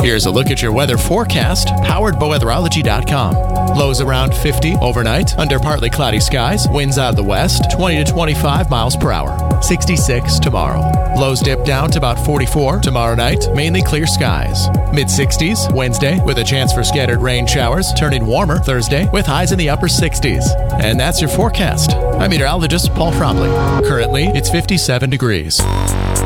Here's a look at your weather forecast, powered by weatherology.com. Lows around 50 overnight, under partly cloudy skies, winds out of the west, 20 to 25 miles per hour. 66 tomorrow. Lows dip down to about 44 tomorrow night, mainly clear skies. Mid-60s Wednesday, with a chance for scattered rain showers, turning warmer Thursday with highs in the upper 60s. And that's your forecast. I'm meteorologist Paul Fromley. Currently, it's 57 degrees.